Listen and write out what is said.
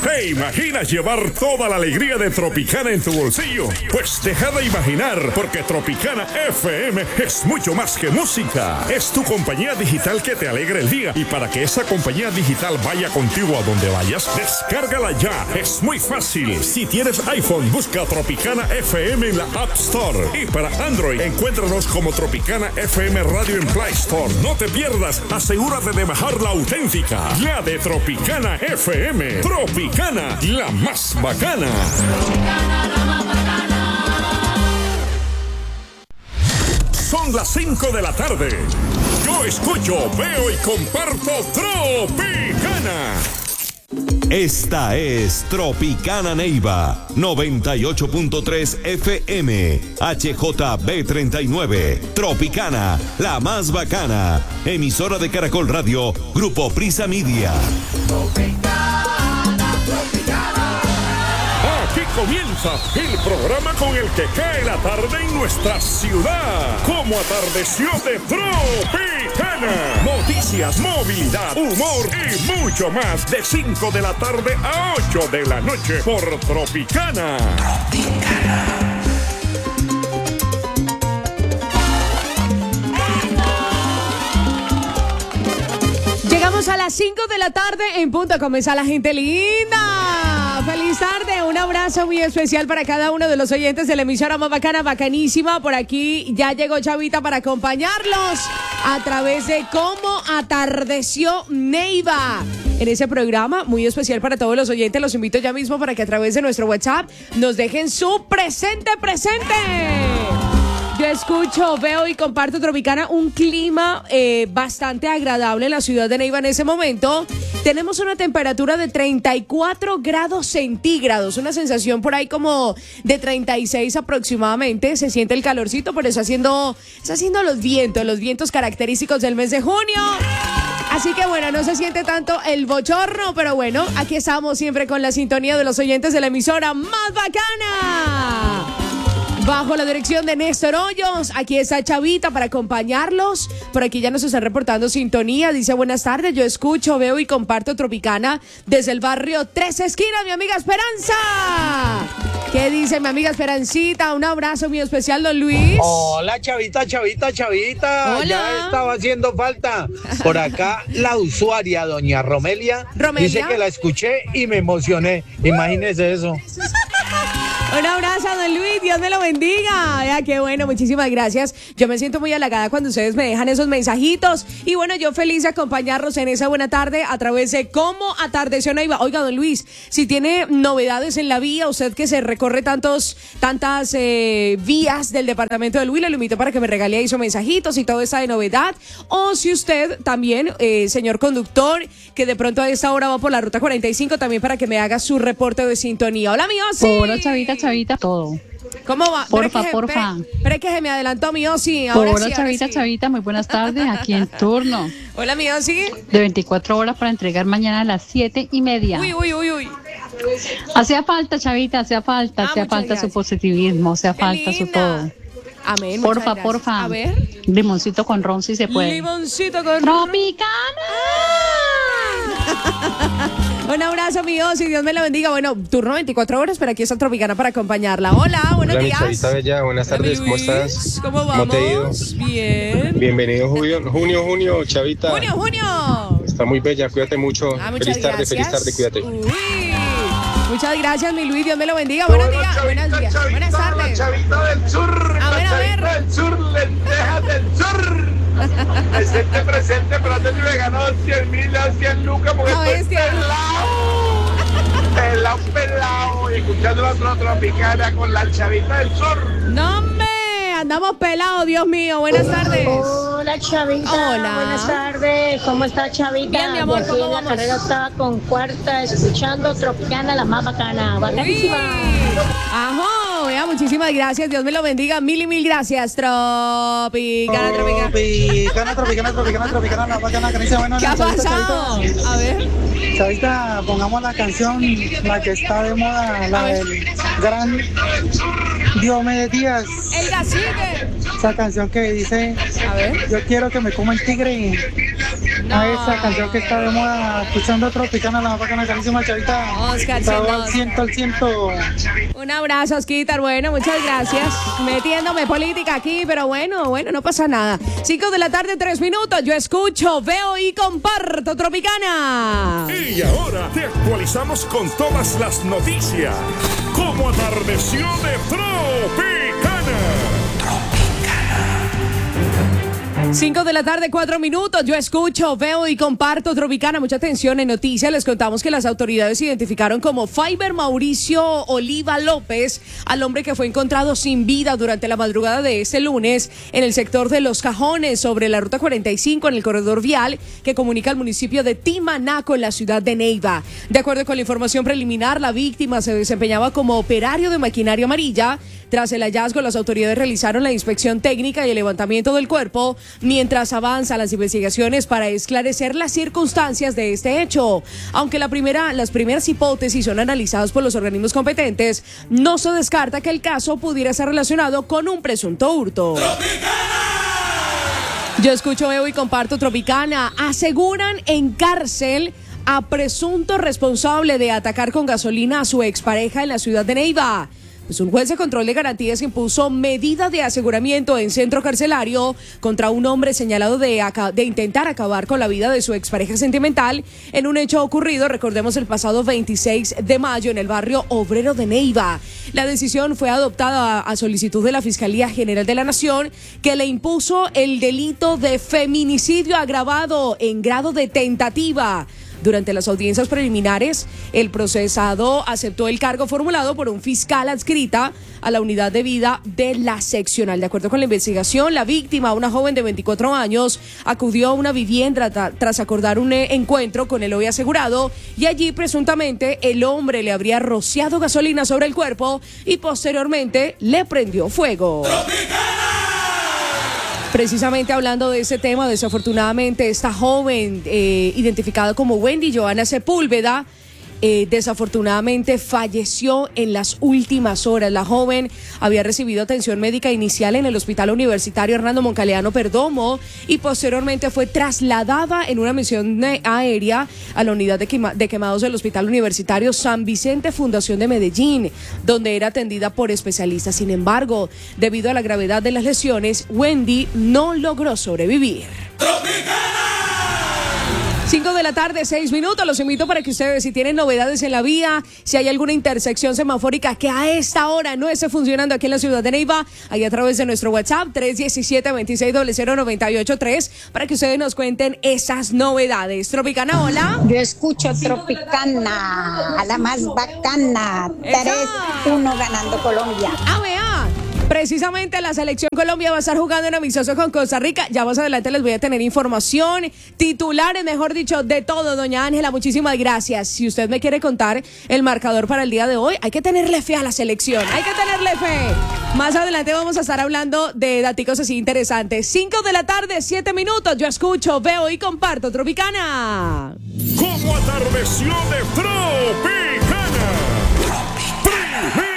¿Te imaginas llevar toda la alegría de Tropicana en tu bolsillo? Pues deja de imaginar, porque Tropicana FM es mucho más que música. Es tu compañía digital que te alegra el día. Y para que esa compañía digital vaya contigo a donde vayas, descárgala ya. Es muy fácil. Si tienes iPhone, busca Tropicana FM en la App Store. Y para Android, encuéntranos como Tropicana FM Radio en Play Store. No te pierdas, asegúrate de bajar la auténtica, la de Tropicana FM. Tropicana, la más bacana. Son las 5 de la tarde. Yo escucho, veo y comparto Tropicana. Esta es Tropicana Neiva 98.3 FM HJB39. Tropicana, la más bacana. Emisora de Caracol Radio, Grupo Prisa Media. Aquí comienza el programa con el que cae la tarde en nuestra ciudad. Como atardeció de Tropicana. Noticias, movilidad, humor y mucho más. De 5 de la tarde a 8 de la noche por Tropicana. Llegamos a las 5 de la tarde en punto. Comienza la gente linda. Feliz tarde, un abrazo muy especial para cada uno de los oyentes de la emisora más bacana, bacanísima. Por aquí ya llegó Chavita para acompañarlos a través de Cómo Atardeció Neiva. En ese programa muy especial para todos los oyentes, los invito ya mismo para que a través de nuestro WhatsApp nos dejen su presente. Yo escucho, veo y comparto Tropicana, un clima bastante agradable en la ciudad de Neiva en ese momento. Tenemos una temperatura de 34 grados centígrados, una sensación por ahí como de 36 aproximadamente. Se siente el calorcito, pero está haciendo los vientos característicos del mes de junio. Así que bueno, no se siente tanto el bochorno, pero bueno, aquí estamos siempre con la sintonía de los oyentes de la emisora más bacana. Bajo la dirección de Néstor Hoyos, aquí está Chavita para acompañarlos. Por aquí ya nos están reportando sintonía. Dice, buenas tardes, yo escucho, veo y comparto Tropicana desde el barrio Tres Esquinas, mi amiga Esperanza. ¿Qué dice mi amiga Esperancita? Un abrazo muy especial, don Luis. Hola, Chavita. Hola. Ya estaba haciendo falta. Por acá, la usuaria, doña Romelia, dice que la escuché y me emocioné. Imagínese eso. Un abrazo, don Luis, Dios me lo bendiga. Vea, qué bueno, muchísimas gracias. Yo me siento muy halagada cuando ustedes me dejan esos mensajitos. Y bueno, yo feliz de acompañarlos en esa buena tarde a través de Cómo Atardeció Neiva. Oiga, don Luis, si tiene novedades en la vía, usted que se recorre tantas vías del departamento del Huila, lo invito para que me regale ahí sus mensajitos y todo eso de novedad. O si usted también, señor conductor, que de pronto a esta hora va por la ruta 45, también para que me haga su reporte de sintonía. Hola, mío, sí. Hola, Chavita, todo. ¿Cómo va? Porfa. Espera que se me adelantó mi Osi. Hola, Chavita, muy buenas tardes, aquí en turno. Hola, mi Osi. De 24 horas para entregar mañana a las 7:30. Uy. Hacía falta, Chavita, hacía falta su positivismo, hacía falta su todo. Amén. Porfa. A ver. Limoncito con ron si se puede. Limoncito con Tropicana. Un abrazo, mi Osi, Dios me la bendiga. Bueno, turno 24 horas, pero aquí está Tropicana para acompañarla. Hola, buenos días. Hola, mi Chavita Bella, buenas tardes, ¿cómo estás? ¿Cómo vamos? ¿Cómo te ha ido? Bien. Bienvenido, junio, Chavita. Junio. Está muy bella, cuídate mucho. Feliz tarde, cuídate. Uy. Muchas gracias, mi Luis, Dios me lo bendiga. Buenos días. Buenas tardes. La Chavita del Sur. A ver. Del Sur, lentejas del Sur. Presente, pero antes me ganó 100 lucas porque estoy pelado, y escuchando la Tropicana con la Chavita del Sur. No, hombre, andamos pelados, Dios mío. Buenas tardes. Hola, Chavita. Hola. Buenas tardes. ¿Cómo está, Chavita? Bien, mi amor, aquí ¿cómo en la vamos? carrera estaba con cuarta, escuchando Tropicana, la más bacana. Bacanísima. Ajo, ya, muchísimas gracias. Dios me lo bendiga. Mil gracias. Tropicana. La bacana, que dice, bueno, ¿Qué ha pasado? A ver. Chavita, pongamos la canción, la que está de moda, la del gran Diomedes Díaz. El cacique. Esa canción que dice, A ver. yo quiero que me coma el tigre. a esa canción que está de moda, escuchando Tropicana, la más bacana, carísima, chavita. Oscar, al ciento. Un abrazo, Osquitar. Bueno, muchas gracias. Metiéndome política aquí, pero bueno, no pasa nada. 5 de la tarde, 3 minutos. Yo escucho, veo y comparto Tropicana. Y ahora te actualizamos con todas las noticias. Como atardeció de Tropicana. 5 de la tarde, 4 minutos. Yo escucho, veo y comparto Tropicana. Mucha atención en noticias. Les contamos que las autoridades identificaron como Fiber Mauricio Oliva López al hombre que fue encontrado sin vida durante la madrugada de este lunes en el sector de Los Cajones, sobre la ruta 45 en el corredor vial que comunica al municipio de Timaná con la ciudad de Neiva. De acuerdo con la información preliminar, la víctima se desempeñaba como operario de maquinaria amarilla. Tras el hallazgo, las autoridades realizaron la inspección técnica y el levantamiento del cuerpo, mientras avanzan las investigaciones para esclarecer las circunstancias de este hecho. Aunque las primeras hipótesis son analizadas por los organismos competentes, no se descarta que el caso pudiera estar relacionado con un presunto hurto. Yo escucho, veo y comparto Tropicana. Aseguran en cárcel a presunto responsable de atacar con gasolina a su expareja en la ciudad de Neiva. Pues un juez de control de garantías impuso medida de aseguramiento en centro carcelario contra un hombre señalado de intentar acabar con la vida de su expareja sentimental en un hecho ocurrido, recordemos, el pasado 26 de mayo en el barrio Obrero de Neiva. La decisión fue adoptada a solicitud de la Fiscalía General de la Nación, que le impuso el delito de feminicidio agravado en grado de tentativa. Durante las audiencias preliminares, el procesado aceptó el cargo formulado por un fiscal adscrita a la unidad de vida de la seccional. De acuerdo con la investigación, la víctima, una joven de 24 años, acudió a una vivienda tras acordar un encuentro con el hoy asegurado, y allí presuntamente el hombre le habría rociado gasolina sobre el cuerpo y posteriormente le prendió fuego. Precisamente hablando de ese tema, desafortunadamente esta joven identificada como Wendy Joana Sepúlveda, desafortunadamente falleció en las últimas horas. La joven había recibido atención médica inicial en el Hospital Universitario Hernando Moncaleano Perdomo y posteriormente fue trasladada en una misión aérea a la unidad de quemados del Hospital Universitario San Vicente Fundación de Medellín, donde era atendida por especialistas. Sin embargo, debido a la gravedad de las lesiones, Wendy no logró sobrevivir. 5 de la tarde, 6 minutos. Los invito para que ustedes, si tienen novedades en la vía, si hay alguna intersección semafórica que a esta hora no esté funcionando aquí en la ciudad de Neiva, ahí a través de nuestro WhatsApp 317-2600-983, para que ustedes nos cuenten esas novedades. Tropicana, hola. Yo escucho Tropicana, a la más bacana. 3-1 ganando Colombia. Vea. Precisamente la selección Colombia va a estar jugando en amistoso con Costa Rica. Ya más adelante les voy a tener información, titulares, mejor dicho, de todo. Doña Ángela, muchísimas gracias. Si usted me quiere contar el marcador para el día de hoy, hay que tenerle fe a la selección. Hay que tenerle fe. Más adelante vamos a estar hablando de daticos así interesantes. 5 de la tarde, 7 minutos. Yo escucho, veo y comparto Tropicana. Como atardeció de Tropicana.